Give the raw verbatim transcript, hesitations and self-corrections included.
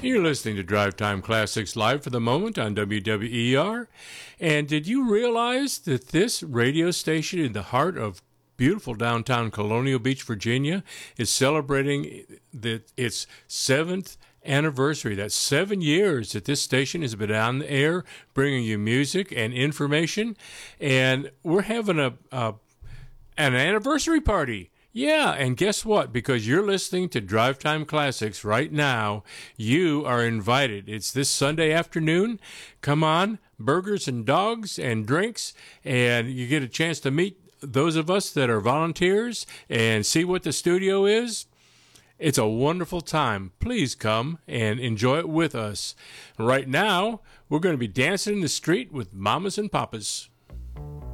You're listening to Drive Time Classics live for the moment on W W E R. And did you realize that this radio station in the heart of beautiful downtown Colonial Beach, Virginia, is celebrating the, its seventh anniversary? That's seven years that this station has been on the air, bringing you music and information. And we're having a, a an anniversary party. Yeah, and guess what? Because you're listening to Drive Time Classics right now, you are invited. It's this Sunday afternoon. Come on, burgers and dogs and drinks, and you get a chance to meet those of us that are volunteers and see what the studio is. It's a wonderful time. Please come and enjoy it with us. Right now, we're going to be dancing in the street with mamas and papas.